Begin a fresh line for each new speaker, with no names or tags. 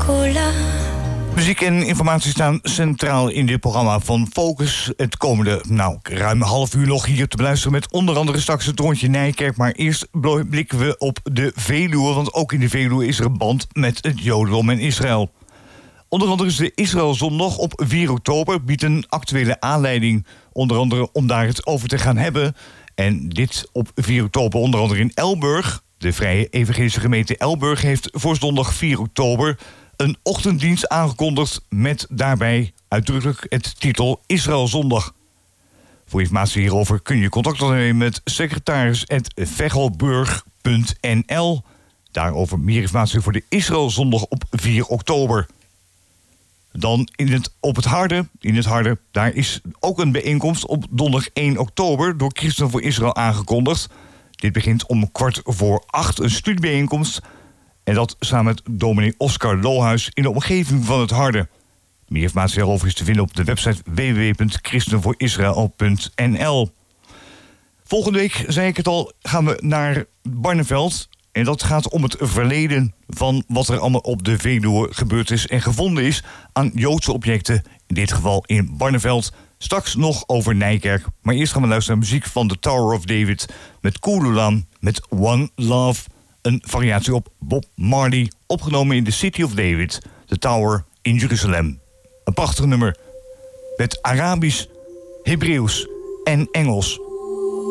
Muziek en informatie staan centraal in dit programma van Focus. Het komende, ruim een half uur nog hier te beluisteren met onder andere straks het rondje Nijkerk. Maar eerst blikken we op de Veluwe, want ook in de Veluwe is er een band met het Jodendom en Israël. Onder andere is de Israëlzondag op 4 oktober biedt een actuele aanleiding, onder andere om daar het over te gaan hebben. En dit op 4 oktober onder andere in Elburg. De Vrije Evangelische Gemeente Elburg heeft voor zondag 4 oktober... een ochtenddienst aangekondigd met daarbij uitdrukkelijk het titel Israëlzondag. Voor informatie hierover kun je contact opnemen met secretaris@vechelburg.nl. Daarover meer informatie voor de Israëlzondag op 4 oktober. Dan op het Harde, daar is ook een bijeenkomst op donderdag 1 oktober... door Christen voor Israël aangekondigd. Dit begint om 7:15, een studiebijeenkomst... en dat samen met dominee Oscar Lohuis in de omgeving van het Harde. Meer informatie daarover is te vinden op de website www.christenvoorisrael.nl. Volgende week, zei ik het al, gaan we naar Barneveld... en dat gaat om het verleden van wat er allemaal op de Veluwe gebeurd is... en gevonden is aan Joodse objecten, in dit geval in Barneveld. Straks nog over Nijkerk, maar eerst gaan we luisteren naar muziek van The Tower of David... met Kululam, met One Love, een variatie op Bob Marley... opgenomen in The City of David, The Tower in Jeruzalem. Een prachtig nummer met Arabisch, Hebreeuws en Engels...